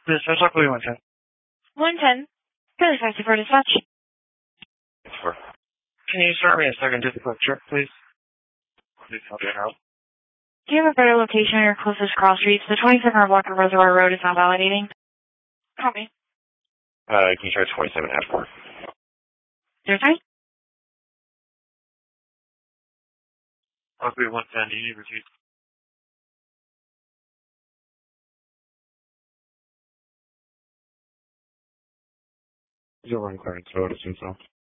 Dispatch, I'll call you 110. 110. Really fast for dispatch. Can you start me a second just a quick check, please? Please help me out. Do you have a better location on your closest cross streets? The 27 block of Reservoir Road is not validating. Copy. Can you try 27 F4? Sorry? I'll call you 110. Do you need receipts? You're running clearance, so it assumes so.